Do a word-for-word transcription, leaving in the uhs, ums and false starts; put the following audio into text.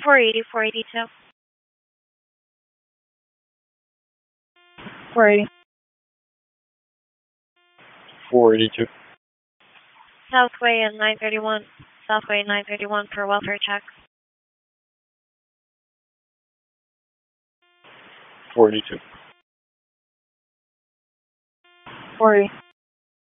four eighty, four eighty-two. four eighty. four eighty-two. Southway and nine thirty-one. Southway nine thirty-one for welfare check. four eighty-two. four eighty.